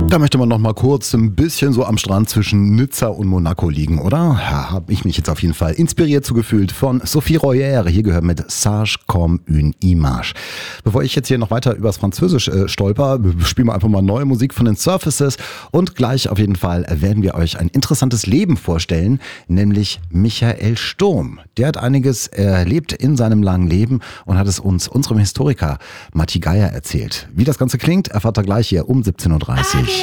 Da möchte man noch mal kurz ein bisschen so am Strand zwischen Nizza und Monaco liegen, oder? Ja, habe ich mich jetzt auf jeden Fall inspiriert zugefühlt von Sophie Royer. Hier gehört mit Sage comme une image. Bevor ich jetzt hier noch weiter übers Französisch stolper, spielen wir einfach mal neue Musik von den Surfaces und gleich auf jeden Fall werden wir euch ein interessantes Leben vorstellen, nämlich Michael Sturm. Der hat einiges erlebt in seinem langen Leben und hat es uns, unserem Historiker Matti Geier, erzählt. Wie das Ganze klingt, erfahrt ihr gleich hier um 17:30 Uhr.